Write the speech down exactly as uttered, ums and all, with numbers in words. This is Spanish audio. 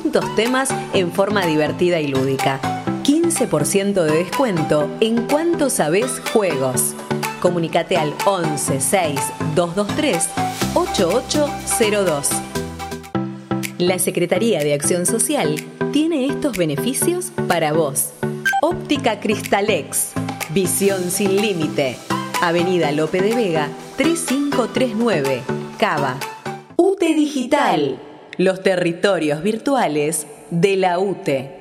distintos temas en forma divertida y lúdica. quince por ciento de descuento en Cuánto Sabés Juegos. Comunicate al once seis dos dos tres ocho ocho cero dos. La Secretaría de Acción Social tiene estos beneficios para vos. Óptica Cristalex. Visión sin límite. Avenida Lope de Vega tres cinco tres nueve, Cava. U T E Digital. Los territorios virtuales de la U T E.